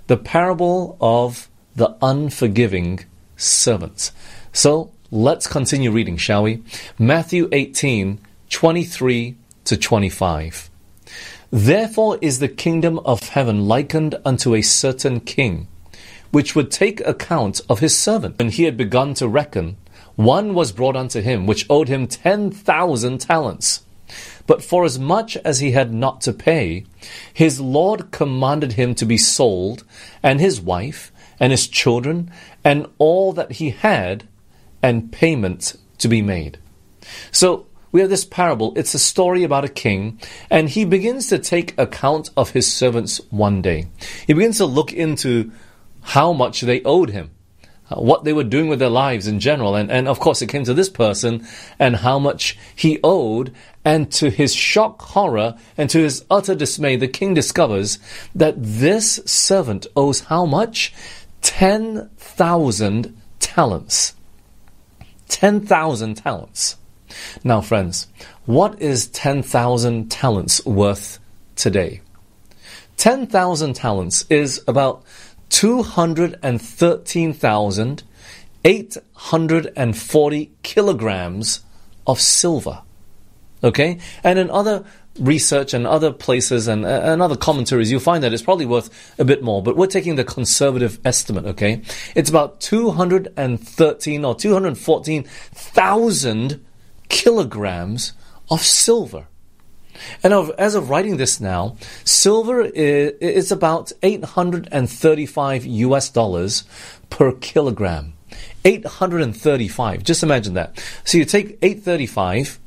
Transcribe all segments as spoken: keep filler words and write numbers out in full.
the parable of the unforgiving servant. So, let's continue reading, shall we? Matthew eighteen, twenty-three to twenty-five. Therefore is the kingdom of heaven likened unto a certain king, which would take account of his servant. When he had begun to reckon, one was brought unto him, which owed him ten thousand talents. But forasmuch as he had not to pay, his Lord commanded him to be sold, and his wife, and his children, and all that he had, and payment to be made. So, we have this parable. It's a story about a king, and he begins to take account of his servants one day. He begins to look into how much they owed him, uh, what they were doing with their lives in general, and, and of course it came to this person, and how much he owed, and to his shock, horror, and to his utter dismay, the king discovers that this servant owes how much? ten thousand talents. ten thousand talents. Now, friends, what is ten thousand talents worth today? ten thousand talents is about two hundred thirteen thousand eight hundred forty kilograms of silver. Okay? And in other research and other places and, and other commentaries, you'll find that it's probably worth a bit more, but we're taking the conservative estimate, okay? It's about two hundred thirteen or two hundred fourteen thousand kilograms of silver. And as of writing this now, silver is, is about eight hundred thirty-five U S dollars per kilogram. eight hundred thirty-five. Just imagine that. So you take eight hundred thirty-five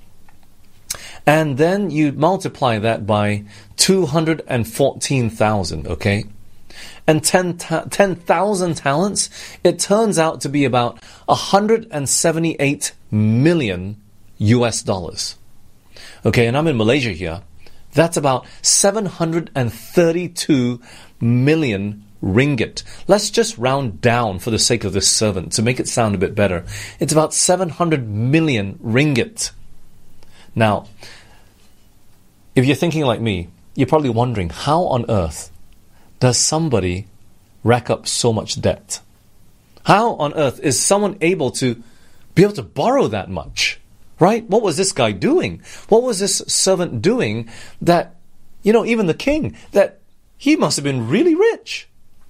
and then you multiply that by two hundred fourteen thousand, okay? And ten thousand talents, it turns out to be about one hundred seventy-eight million U S dollars. Okay, and I'm in Malaysia here. That's about seven hundred thirty-two million ringgit. Let's just round down for the sake of this servant to make it sound a bit better. It's about seven hundred million ringgit. Now, if you're thinking like me, you're probably wondering, how on earth does somebody rack up so much debt? How on earth is someone able to be able to borrow that much? Right? What was this guy doing? What was this servant doing that, you know, even the king, that he must have been really rich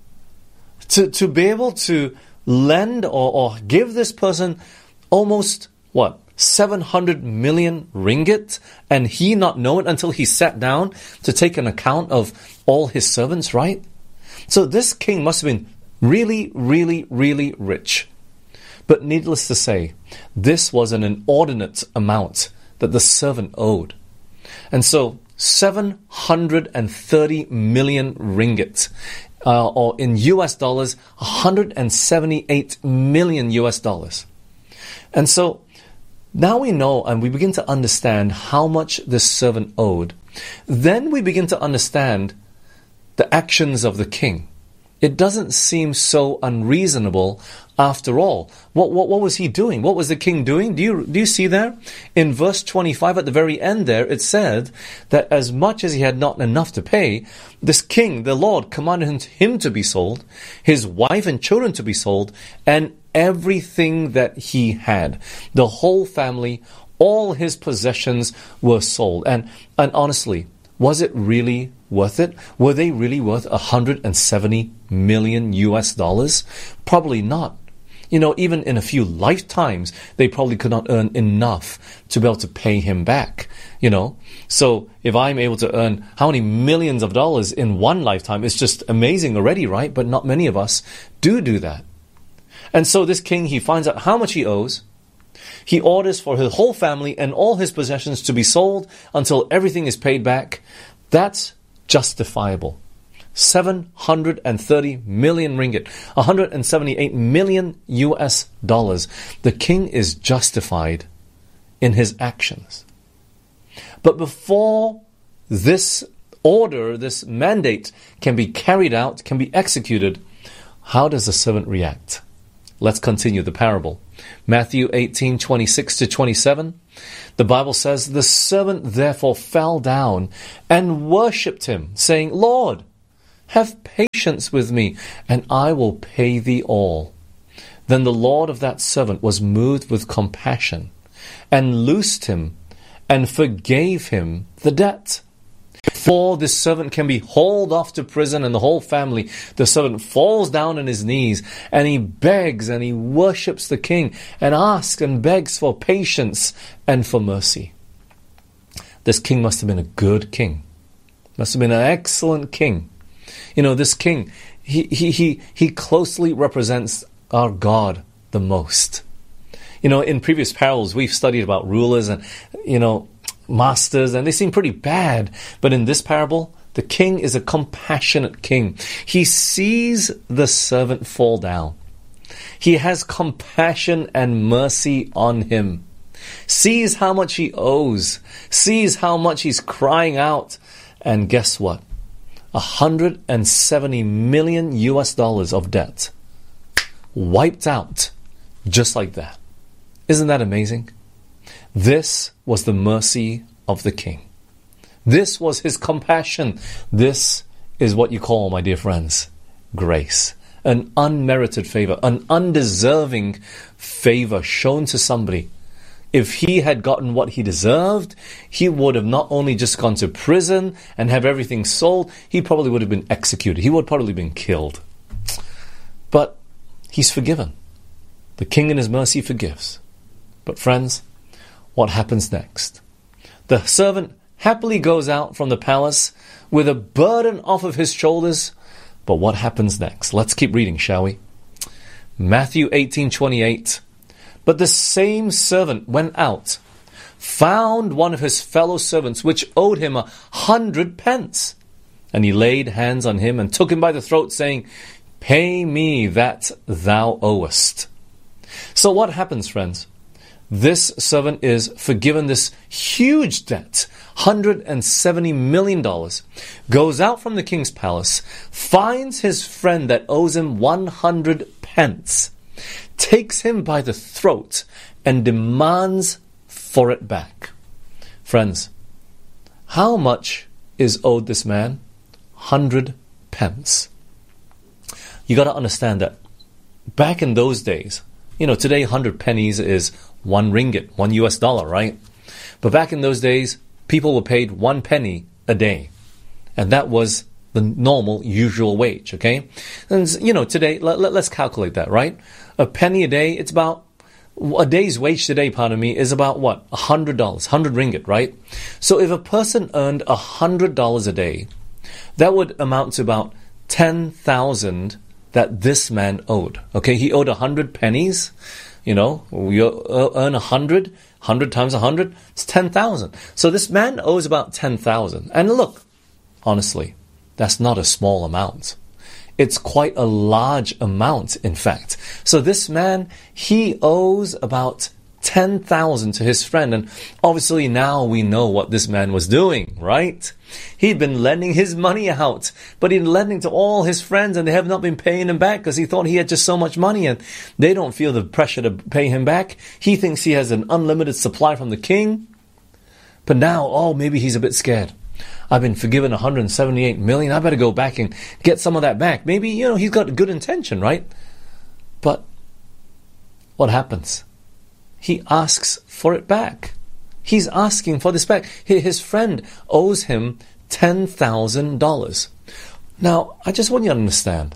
to, to be able to lend or, or give this person almost, what, seven hundred million ringgit, and he not know it until he sat down to take an account of all his servants, right? So this king must have been really, really, really rich. But needless to say, this was an inordinate amount that the servant owed. And so, seven hundred thirty million ringgit, uh, or in U S dollars, one hundred seventy-eight million U S dollars. And so, now we know and we begin to understand how much this servant owed. Then we begin to understand the actions of the king. It doesn't seem so unreasonable after all. What, what, what was he doing? What was the king doing? Do you, do you see there? In verse twenty-five, at the very end there, it said that as much as he had not enough to pay, this king, the Lord, commanded him to be sold, his wife and children to be sold, and everything that he had. The whole family, all his possessions were sold. And, and honestly, was it really worth it? Were they really worth one hundred seventy million U S dollars? Probably not. You know, even in a few lifetimes, they probably could not earn enough to be able to pay him back. You know, so if I'm able to earn how many millions of dollars in one lifetime, it's just amazing already, right? But not many of us do do that. And so this king, he finds out how much he owes. He orders for his whole family and all his possessions to be sold until everything is paid back. That's justifiable. seven hundred thirty million ringgit, one hundred seventy-eight million U S dollars. The king is justified in his actions. But before this order, this mandate can be carried out, can be executed, how does the servant react? Let's continue the parable. Matthew eighteen, twenty-six to twenty-seven. The Bible says, the servant therefore fell down and worshipped him, saying, Lord, Have patience with me, and I will pay thee all. Then the Lord of that servant was moved with compassion, and loosed him, and forgave him the debt. For this servant can be hauled off to prison, and the whole family, the servant falls down on his knees, and he begs and he worships the king, and asks and begs for patience and for mercy. This king must have been a good king. Must have been an excellent king. You know, this king, he, he, he, he closely represents our God the most. You know, in previous parables, we've studied about rulers and, you know, masters, and they seem pretty bad. But in this parable, the king is a compassionate king. He sees the servant fall down. He has compassion and mercy on him. Sees how much he owes. Sees how much he's crying out. And guess what? one hundred seventy million U S dollars of debt wiped out just like that. Isn't that amazing? This was the mercy of the king. This was his compassion. This is what you call, my dear friends, grace. An unmerited favor, an undeserving favor shown to somebody. If he had gotten what he deserved, he would have not only just gone to prison and have everything sold, he probably would have been executed. He would probably have been killed. But he's forgiven. The king in his mercy forgives. But friends, what happens next? The servant happily goes out from the palace with a burden off of his shoulders. But what happens next? Let's keep reading, shall we? Matthew eighteen twenty-eight. But the same servant went out, found one of his fellow servants, which owed him a hundred pence. And he laid hands on him and took him by the throat, saying, Pay me that thou owest. So what happens, friends? This servant is forgiven this huge debt, one hundred seventy million dollars, goes out from the king's palace, finds his friend that owes him one hundred pence, takes him by the throat, and demands for it back. Friends, how much is owed this man? one hundred pence. You got to understand that back in those days, you know, today one hundred pennies is one ringgit, one U S dollar, right? But back in those days, people were paid one penny a day. And that was the normal, usual wage, okay? And, you know, today, let, let, let's calculate that, right? A penny a day, it's about, a day's wage today, pardon me, is about what? one hundred dollars, one hundred ringgit, right? So if a person earned one hundred dollars a day, that would amount to about ten thousand that this man owed, okay? He owed one hundred pennies. You know, you earn a hundred, hundred times a hundred, it's ten thousand. So this man owes about ten thousand. And look, honestly, that's not a small amount. It's quite a large amount, in fact. So this man, he owes about ten thousand to his friend. And obviously now we know what this man was doing, right? He'd been lending his money out, but he'd been lending to all his friends, and they have not been paying him back because he thought he had just so much money, and they don't feel the pressure to pay him back. He thinks he has an unlimited supply from the king. But now, oh, maybe he's a bit scared. I've been forgiven one hundred seventy-eight million. I better go back and get some of that back. Maybe, you know, he's got a good intention, right? But what happens? He asks for it back. He's asking for this back. His friend owes him ten thousand dollars. Now, I just want you to understand.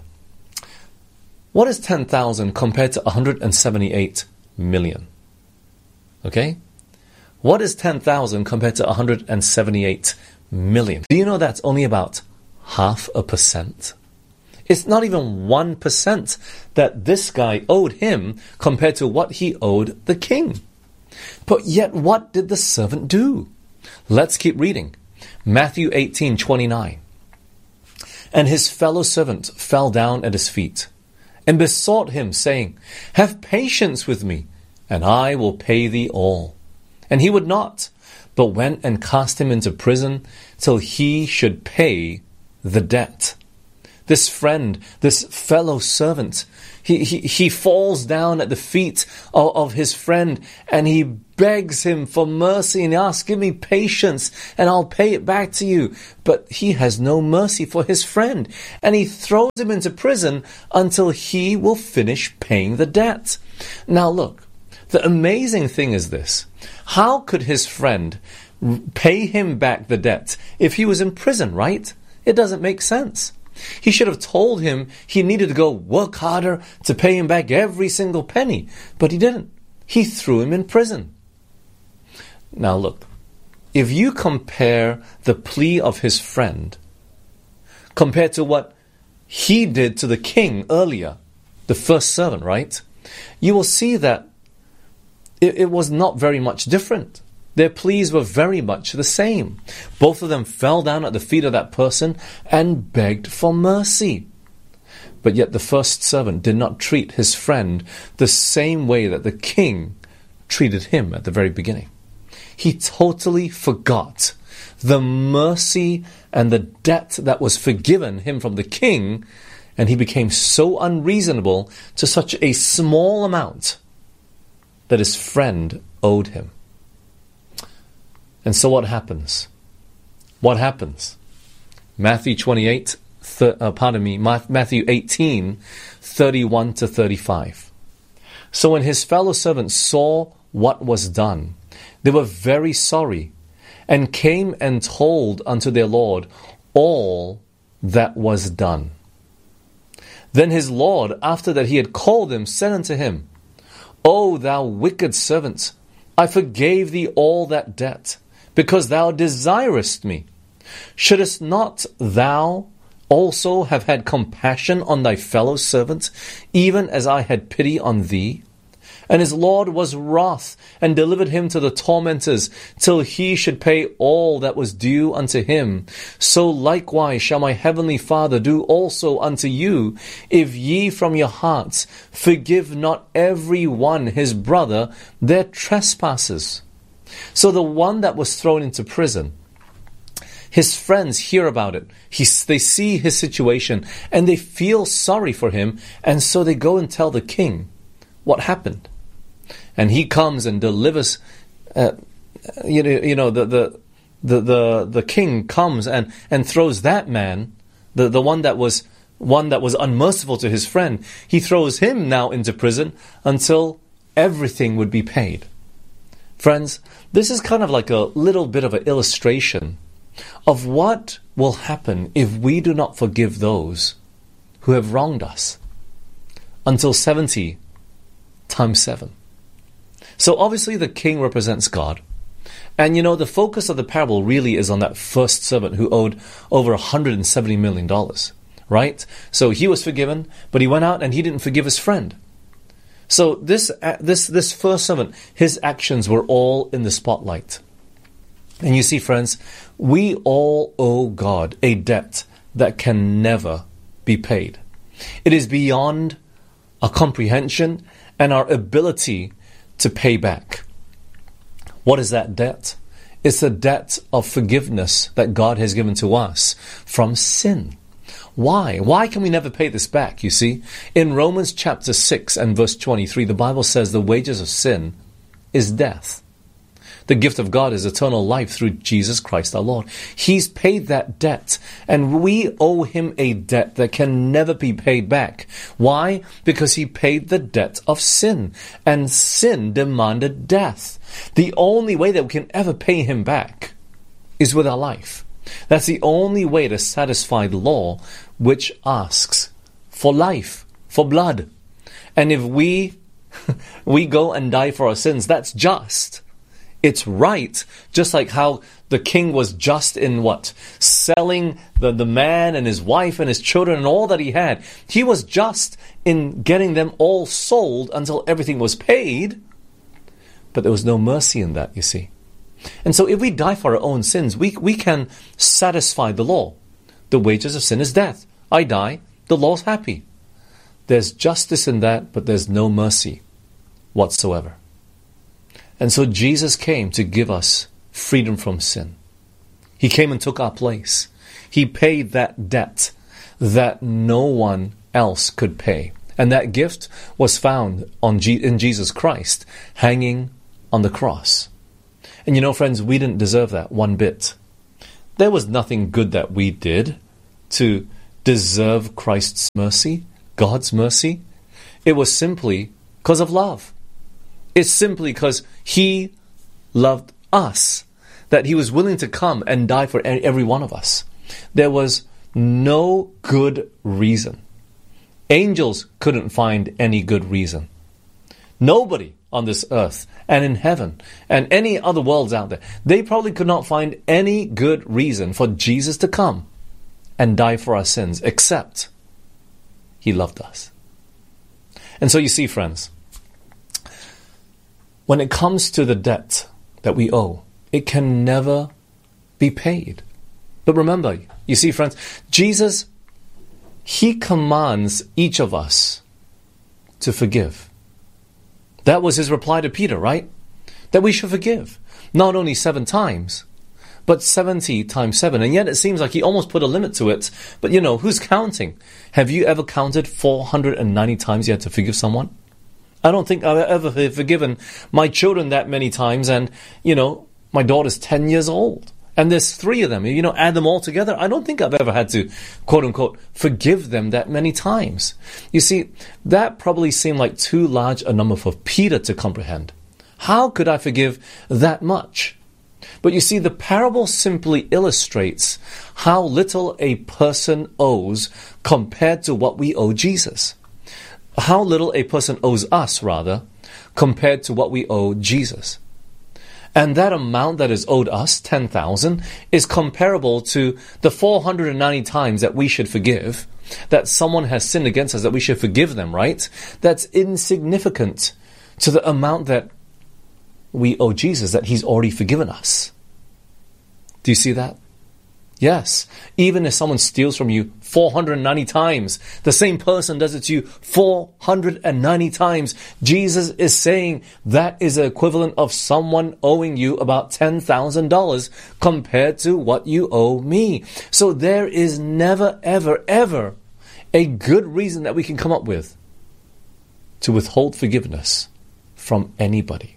What is ten thousand compared to one hundred seventy-eight million? Okay? What is ten thousand compared to one hundred seventy-eight million? Do you know that's only about half a percent? It's not even one percent that this guy owed him compared to what he owed the king. But yet, what did the servant do? Let's keep reading. Matthew eighteen twenty-nine. And his fellow servant fell down at his feet and besought him, saying, Have patience with me, and I will pay thee all. And he would not, but went and cast him into prison till he should pay the debt. this friend, this fellow servant, he, he, he falls down at the feet of, of his friend and he begs him for mercy and he asks, give me patience and I'll pay it back to you. But he has no mercy for his friend and he throws him into prison until he will finish paying the debt. Now look, the amazing thing is this. How could his friend pay him back the debt if he was in prison, right? It doesn't make sense. He should have told him he needed to go work harder to pay him back every single penny. But he didn't. He threw him in prison. Now look, if you compare the plea of his friend compared to what he did to the king earlier, the first servant, right? You will see that it, it was not very much different. Their pleas were very much the same. Both of them fell down at the feet of that person and begged for mercy. But yet the first servant did not treat his friend the same way that the king treated him at the very beginning. He totally forgot the mercy and the debt that was forgiven him from the king, and he became so unreasonable to such a small amount that his friend owed him. And so what happens? What happens? Matthew twenty-eight, th- uh, pardon me, Matthew eighteen, thirty-one to thirty-five. So when his fellow servants saw what was done, they were very sorry, and came and told unto their Lord all that was done. Then his Lord, after that he had called them, said unto him, O thou wicked servant, I forgave thee all that debt, because thou desirest me. Shouldest not thou also have had compassion on thy fellow servant, even as I had pity on thee? And his Lord was wroth, and delivered him to the tormentors, till he should pay all that was due unto him. So likewise shall my heavenly Father do also unto you, if ye from your hearts forgive not every one his brother their trespasses. So the one that was thrown into prison, his friends hear about it. He, they see his situation, and they feel sorry for him, and so they go and tell the king what happened. And he comes and delivers, uh, you know, you know the, the the the the king comes and, and throws that man, the, the one that was one that was unmerciful to his friend, he throws him now into prison until everything would be paid. Friends, this is kind of like a little bit of an illustration of what will happen if we do not forgive those who have wronged us until seventy times seven. So obviously the king represents God. And you know, the focus of the parable really is on that first servant who owed over one hundred seventy million dollars, right? So he was forgiven, but he went out and he didn't forgive his friend. So this uh, this this first servant, his actions were all in the spotlight. And you see, friends, we all owe God a debt that can never be paid. It is beyond our comprehension and our ability to pay back. What is that debt? It's the debt of forgiveness that God has given to us from sin. Why? Why can we never pay this back? You see, in Romans chapter six and verse twenty-three, the Bible says the wages of sin is death. The gift of God is eternal life through Jesus Christ our Lord. He's paid that debt, and we owe him a debt that can never be paid back. Why? Because he paid the debt of sin, and sin demanded death. The only way that we can ever pay him back is with our life. That's the only way to satisfy the law, which asks for life, for blood. And if we we go and die for our sins, that's just. It's right, just like how the king was just in what? Selling the, the man and his wife and his children and all that he had. He was just in getting them all sold until everything was paid. But there was no mercy in that, you see. And so if we die for our own sins, we, we can satisfy the law. The wages of sin is death. I die, the law's happy. There's justice in that, but there's no mercy whatsoever. And so Jesus came to give us freedom from sin. He came and took our place. He paid that debt that no one else could pay. And that gift was found on G- in Jesus Christ, hanging on the cross. And you know, friends, we didn't deserve that one bit. There was nothing good that we did to deserve Christ's mercy, God's mercy. It was simply because of love. It's simply because He loved us, that He was willing to come and die for every one of us. There was no good reason. Angels couldn't find any good reason. Nobody on this earth and in heaven and any other worlds out there, they probably could not find any good reason for Jesus to come and die for our sins, except He loved us. And so you see, friends, when it comes to the debt that we owe, it can never be paid. But remember, you see, friends, Jesus, He commands each of us to forgive. That was His reply to Peter, right? That we should forgive. Not only seven times, but seventy times seven. And yet it seems like He almost put a limit to it. But you know, who's counting? Have you ever counted four hundred ninety times you had to forgive someone? I don't think I've ever forgiven my children that many times. And, you know, my daughter's ten years old. And there's three of them. You know, add them all together. I don't think I've ever had to, quote unquote, forgive them that many times. You see, that probably seemed like too large a number for Peter to comprehend. How could I forgive that much? But you see, the parable simply illustrates how little a person owes compared to what we owe Jesus. How little a person owes us, rather, compared to what we owe Jesus. And that amount that is owed us, ten thousand, is comparable to the four hundred ninety times that we should forgive, that someone has sinned against us, that we should forgive them, right? That's insignificant to the amount that we owe Jesus, that He's already forgiven us. Do you see that? Yes, even if someone steals from you four hundred ninety times, the same person does it to you four hundred ninety times. Jesus is saying that is the equivalent of someone owing you about ten thousand dollars compared to what you owe me. So there is never, ever, ever a good reason that we can come up with to withhold forgiveness from anybody.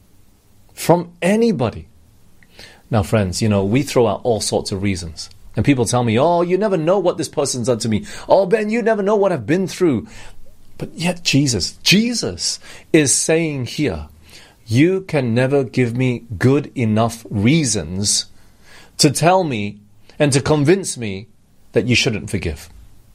From anybody. Now, friends, you know, we throw out all sorts of reasons. And people tell me, oh, you never know what this person's done to me. Oh, Ben, you never know what I've been through. But yet Jesus, Jesus is saying here, you can never give me good enough reasons to tell me and to convince me that you shouldn't forgive.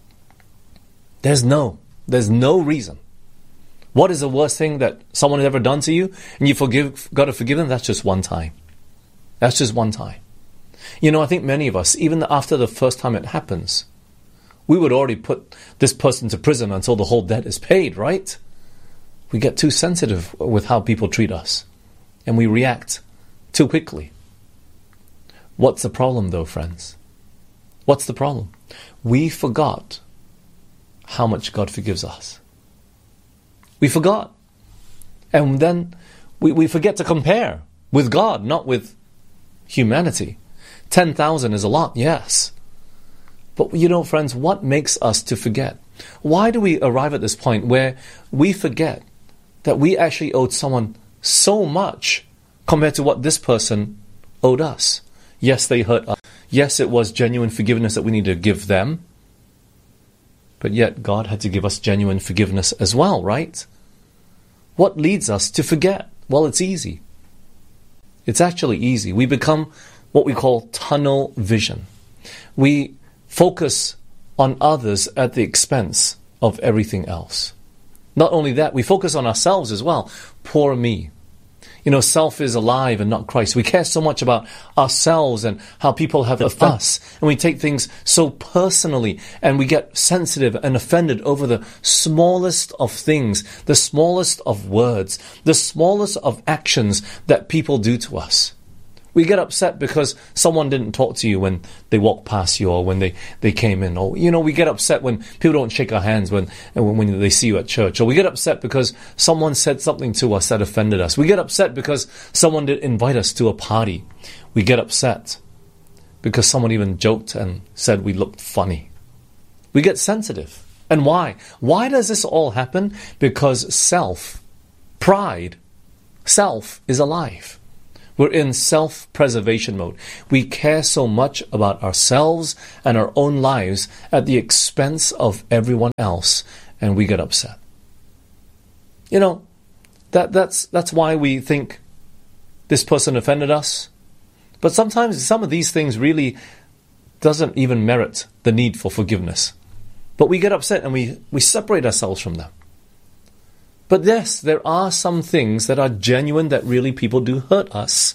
There's no, there's no reason. What is the worst thing that someone has ever done to you and you forgive, got to forgive them? That's just one time. That's just one time. You know, I think many of us, even after the first time it happens, we would already put this person to prison until the whole debt is paid, right? We get too sensitive with how people treat us, and we react too quickly. What's the problem, though, friends? What's the problem? We forgot how much God forgives us. We forgot. And then we, we forget to compare with God, not with humanity. ten thousand is a lot, yes. But you know, friends, what makes us to forget? Why do we arrive at this point where we forget that we actually owed someone so much compared to what this person owed us? Yes, they hurt us. Yes, it was genuine forgiveness that we need to give them. But yet God had to give us genuine forgiveness as well, right? What leads us to forget? Well, it's easy. It's actually easy. We become what we call tunnel vision. We focus on others at the expense of everything else. Not only that, we focus on ourselves as well. Poor me. You know, self is alive and not Christ. We care so much about ourselves and how people have offended us. And we take things so personally and we get sensitive and offended over the smallest of things, the smallest of words, the smallest of actions that people do to us. We get upset because someone didn't talk to you when they walked past you or when they, they came in. Or, you know, we get upset when people don't shake our hands when, when they see you at church. Or we get upset because someone said something to us that offended us. We get upset because someone did invite us to a party. We get upset because someone even joked and said we looked funny. We get sensitive. And why? Why does this all happen? Because self, pride, self is alive. We're in self-preservation mode. We care so much about ourselves and our own lives at the expense of everyone else, and we get upset. You know, that that's that's why we think this person offended us. But sometimes some of these things really doesn't even merit the need for forgiveness. But we get upset and we, we separate ourselves from them. But yes, there are some things that are genuine that really people do hurt us.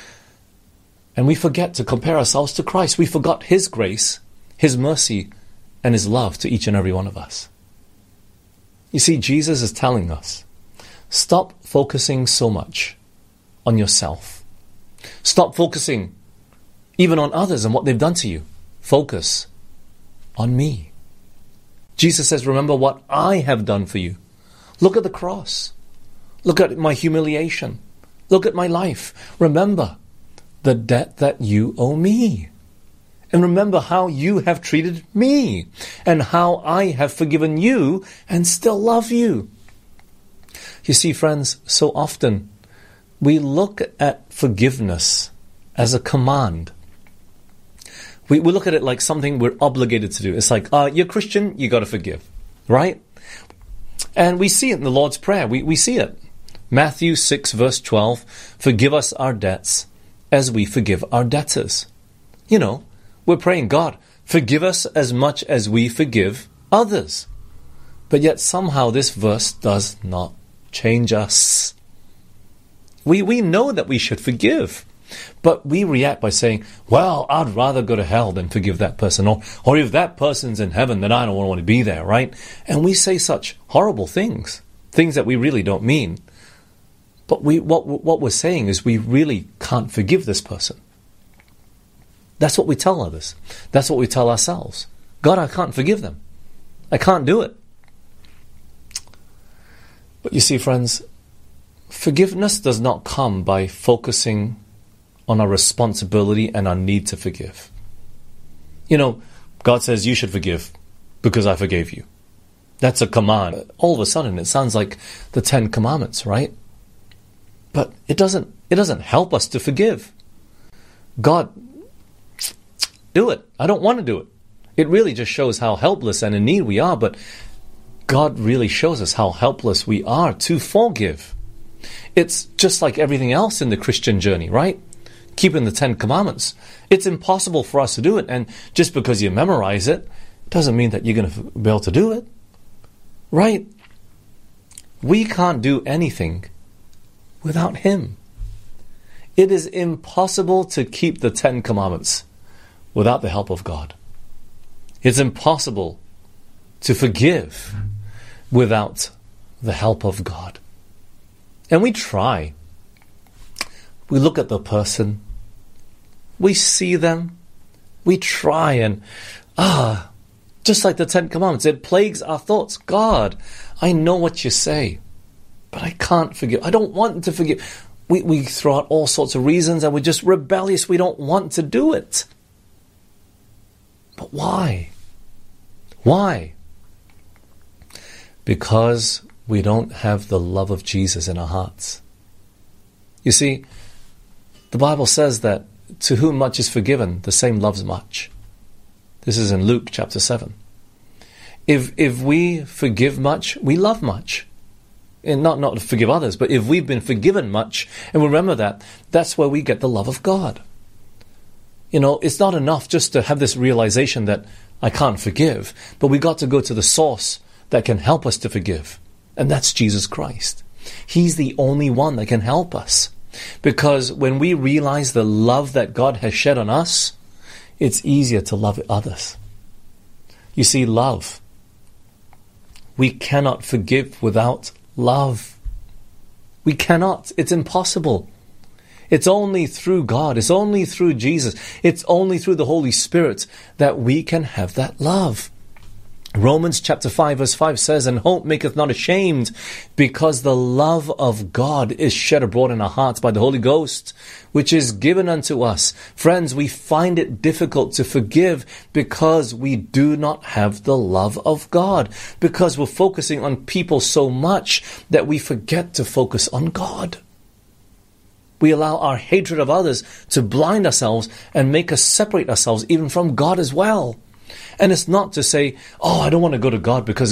And we forget to compare ourselves to Christ. We forgot His grace, His mercy, and His love to each and every one of us. You see, Jesus is telling us, stop focusing so much on yourself. Stop focusing even on others and what they've done to you. Focus on me. Jesus says, remember what I have done for you. Look at the cross. Look at my humiliation. Look at my life. Remember the debt that you owe me. And remember how you have treated me and how I have forgiven you and still love you. You see, friends, so often we look at forgiveness as a command. We, we look at it like something we're obligated to do. It's like, uh, you're Christian, you got to forgive, right? And we see it in the Lord's Prayer. We, we see it. Matthew six verse twelve, forgive us our debts as we forgive our debtors. You know, we're praying, God, forgive us as much as we forgive others. But yet somehow this verse does not change us. We, we know that we should forgive. But we react by saying, well, I'd rather go to hell than forgive that person. Or, or if that person's in heaven, then I don't want to be there, right? And we say such horrible things, things that we really don't mean. But we, what, what we're saying is we really can't forgive this person. That's what we tell others. That's what we tell ourselves. God, I can't forgive them. I can't do it. But you see, friends, forgiveness does not come by focusing on our responsibility and our need to forgive. You know, God says you should forgive because I forgave you. That's a command. All of a sudden it sounds like the Ten Commandments, right? But it doesn't it doesn't help us to forgive. God, do it. I don't want to do it. It really just shows how helpless and in need we are, but God really shows us how helpless we are to forgive. It's just like everything else in the Christian journey, right? Keeping the Ten Commandments. It's impossible for us to do it, and just because you memorize it doesn't mean that you're going to be able to do it. Right? We can't do anything without Him. It is impossible to keep the Ten Commandments without the help of God. It's impossible to forgive without the help of God. And we try. We look at the person, we see them, we try and, ah, just like the Ten Commandments, it plagues our thoughts. God, I know what you say, but I can't forgive. I don't want to forgive. We, we throw out all sorts of reasons and we're just rebellious. We don't want to do it. But why? Why? Because we don't have the love of Jesus in our hearts. You see, the Bible says that to whom much is forgiven, the same loves much. This is in Luke chapter seven. If if we forgive much, we love much. And not, not to forgive others, but if we've been forgiven much, and remember that, that's where we get the love of God. You know, it's not enough just to have this realization that I can't forgive, but we got to go to the source that can help us to forgive. And that's Jesus Christ. He's the only one that can help us. Because when we realize the love that God has shed on us, it's easier to love others. You see, love. We cannot forgive without love. We cannot. It's impossible. It's only through God. It's only through Jesus. It's only through the Holy Spirit that we can have that love. Romans chapter five verse five says, and hope maketh not ashamed, because the love of God is shed abroad in our hearts by the Holy Ghost, which is given unto us. Friends, we find it difficult to forgive because we do not have the love of God, because we're focusing on people so much that we forget to focus on God. We allow our hatred of others to blind ourselves and make us separate ourselves even from God as well. And it's not to say, oh, I don't want to go to God because